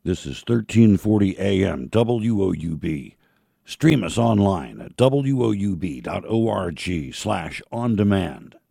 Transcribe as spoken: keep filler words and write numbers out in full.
This is thirteen forty A M W O U B. Stream us online at W O U B dot org slash on demand.